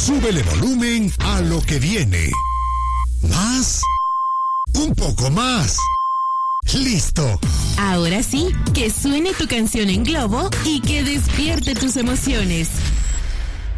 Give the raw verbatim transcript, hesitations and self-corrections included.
Súbele volumen a lo que viene. ¿Más? Un poco más. ¡Listo! Ahora sí, que suene tu canción en globo y que despierte tus emociones.